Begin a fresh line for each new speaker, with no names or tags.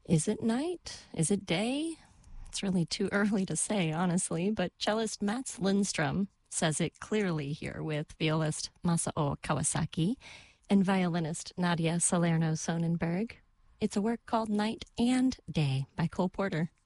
Is it night? Is it day? It's really too early to say, honestly, but cellist Mats Lindstrom says it clearly here with violist Masao Kawasaki and violinist Nadia Salerno Sonnenberg. It's a work called Night and Day by Cole Porter.